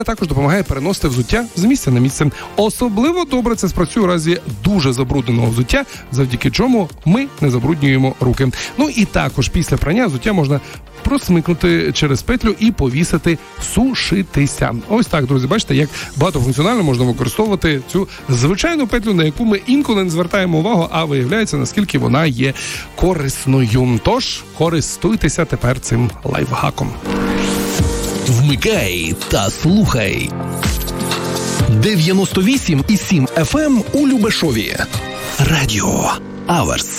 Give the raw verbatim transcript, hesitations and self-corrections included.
Також допомагає переносити взуття з місця на місце. Особливо добре це спрацює у разі дуже забрудненого взуття, завдяки чому ми не забруднюємо руки. Ну і також після прання взуття можна просмикнути через петлю і повісити сушитися. Ось так, друзі, бачите, як багатофункціонально можна використовувати цю звичайну петлю, на яку ми інколи не звертаємо увагу, а виявляється, наскільки вона є корисною. Тож, користуйтеся тепер цим лайфхаком. Вмикай та слухай. дев'яносто вісім і сім еф ем у Любешові. Радіо Аверс.